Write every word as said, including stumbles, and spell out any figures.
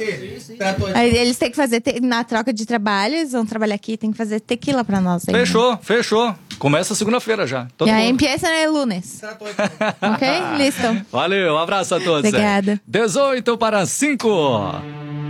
Aí eles têm que fazer, te... na troca de trabalho, eles vão trabalhar aqui, tem que fazer tequila pra nós. Ainda. Fechou, fechou. Começa segunda-feira já. Todo e mundo. aí empieza no lunes. Ok? Listo. Valeu, um abraço a todos. Obrigada. dezoito para cinco.